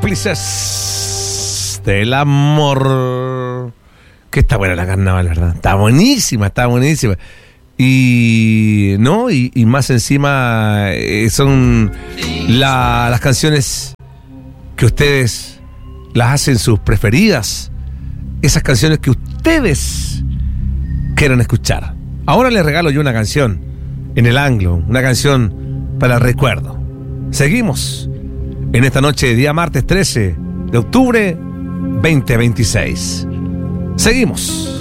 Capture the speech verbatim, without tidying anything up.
cómplices del amor. Que está buena la carnaval, ¿verdad? Está buenísima, está buenísima. Y no, y, y más encima eh, son la, las canciones que ustedes las hacen sus preferidas. Esas canciones que ustedes quieren escuchar. Ahora les regalo yo una canción en el anglo, una canción para el recuerdo. Seguimos en esta noche de día martes trece de octubre veinte veintiséis. Seguimos.